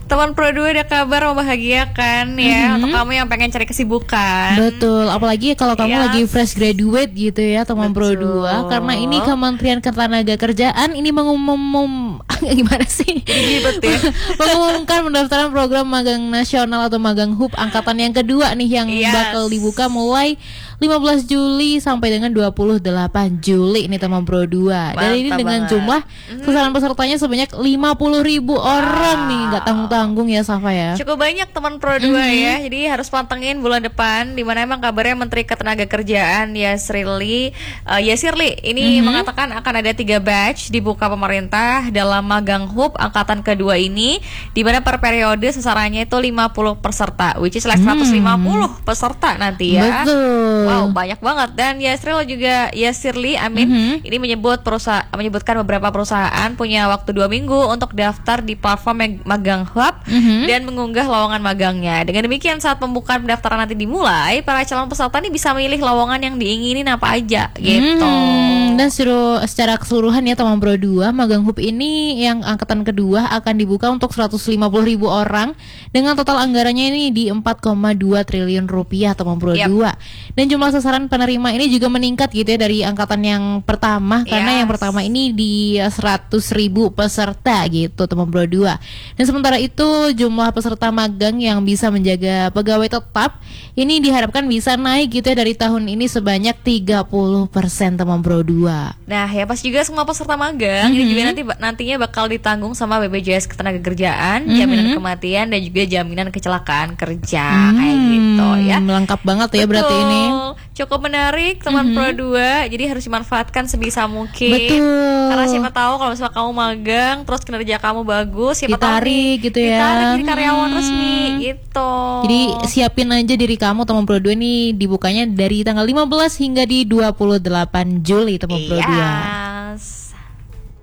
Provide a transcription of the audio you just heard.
Teman Pro 2 ada kabar membahagiakan ya untuk kamu yang pengen cari kesibukan. Betul, apalagi kalau kamu lagi fresh graduate gitu ya teman Pro 2. Karena ini Kementerian Ketenagakerjaan ini gimana sih? Mengumumkan pendaftaran program magang nasional atau magang hub angkatan yang kedua nih yang bakal dibuka mulai 15 Juli sampai dengan 28 Juli ini teman Pro 2. Dan ini dengan jumlah sasaran pesertanya sebanyak 50.000 orang nih, nggak tanggung-tanggung ya Safa ya. Cukup banyak teman Pro 2 ya. Jadi harus pantengin bulan depan, di mana emang kabarnya Menteri Ketenagakerjaan Yasirli ini mengatakan akan ada 3 batch dibuka pemerintah dalam magang hub angkatan kedua ini, di mana per periode sasarannya itu 50 peserta, which is like 150 peserta nanti ya. Betul. Wow, banyak banget. Dan Yasirli ini menyebutkan beberapa perusahaan punya waktu 2 minggu untuk daftar di platform magang hub dan mengunggah lowongan magangnya. Dengan demikian saat pembukaan pendaftaran nanti dimulai, para calon peserta ini bisa milih lowongan yang diinginin apa aja gitu. Dan secara keseluruhan ya teman Pro 2, magang hub ini yang angkatan kedua akan dibuka untuk 150.000 orang dengan total anggarannya ini di 4,2 triliun rupiah teman Pro 2. Dan jumlah sasaran penerima ini juga meningkat gitu ya dari angkatan yang pertama, karena yang pertama ini di 100.000 peserta gitu teman Pro 2. Dan sementara itu jumlah peserta magang yang bisa menjaga pegawai tetap ini diharapkan bisa naik gitu ya dari tahun ini sebanyak 30% teman Pro 2. Nah ya pas juga semua peserta magang ini juga nantinya bakal ditanggung sama BPJS Ketenagakerjaan, jaminan kematian dan juga jaminan kecelakaan kerja kayak gitu ya. Lengkap banget ya berarti ini. Cukup menarik teman Pro 2, jadi harus dimanfaatkan sebisa mungkin. Betul. Karena siapa tahu kalau misalnya kamu magang terus kinerja kamu bagus, siapa ditarik tahu gitu ya. Ditarik jadi karyawan resmi gitu. Jadi siapin aja diri kamu teman Pro 2 ini dibukanya dari tanggal 15 hingga di 28 Juli teman Pro 2.